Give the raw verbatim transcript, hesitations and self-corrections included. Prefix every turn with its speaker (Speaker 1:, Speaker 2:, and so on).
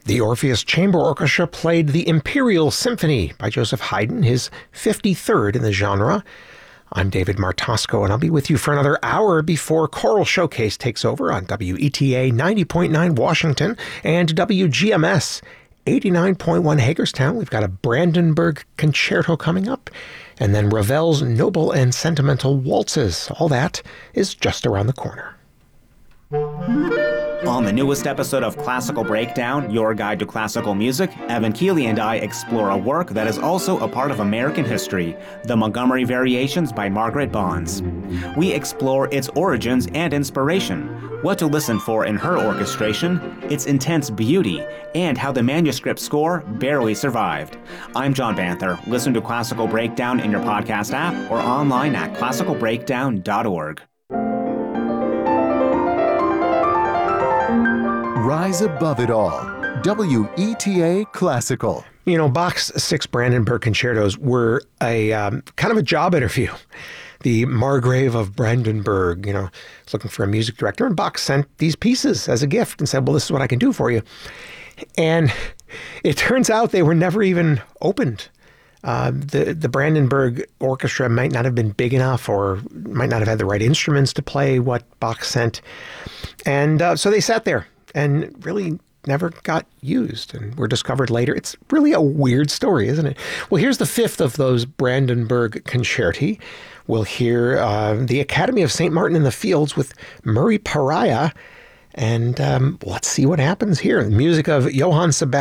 Speaker 1: The Orpheus Chamber Orchestra played the Imperial Symphony by Joseph Haydn, his fifty-third in the genre. I'm David Martosco, and I'll be with you for another hour before Choral Showcase takes over on W E T A ninety point nine Washington and W G M S eighty-nine point one Hagerstown. We've got a Brandenburg Concerto coming up, and then Ravel's Noble and Sentimental Waltzes. All that is just around the corner.
Speaker 2: On the newest episode of Classical Breakdown, your guide to classical music, Evan Keeley and I explore a work that is also a part of American history, the Montgomery Variations by Margaret Bonds. We explore its origins and inspiration, what to listen for in her orchestration, its intense beauty, and how the manuscript score barely survived. I'm John Banther. Listen to Classical Breakdown in your podcast app or online at classical breakdown dot org.
Speaker 3: Rise above it all. W E T A Classical.
Speaker 1: You know, Bach's six Brandenburg concertos were a um, kind of a job interview. The Margrave of Brandenburg, you know, was looking for a music director, and Bach sent these pieces as a gift and said, well, this is what I can do for you. And it turns out they were never even opened. Uh, the, the Brandenburg Orchestra might not have been big enough or might not have had the right instruments to play what Bach sent. And uh, so they sat there and really never got used and were discovered later. It's really a weird story, isn't it? Well, here's the fifth of those Brandenburg concerti. We'll hear uh, the Academy of Saint Martin in the Fields with Murray Pariah. And um, let's see what happens here. The music of Johann Sebastian